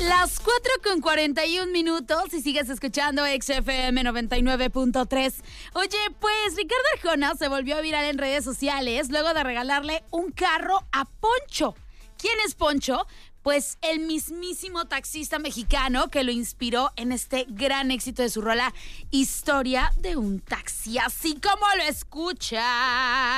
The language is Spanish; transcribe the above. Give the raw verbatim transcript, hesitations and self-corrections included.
Las cuatro con cuarenta y un minutos y sigues escuchando X F M noventa y nueve punto tres. Oye, pues Ricardo Arjona se volvió viral en redes sociales luego de regalarle un carro a Poncho. ¿Quién es Poncho? Pues el mismísimo taxista mexicano que lo inspiró en este gran éxito de su rola Historia de un taxi, así como lo escucha.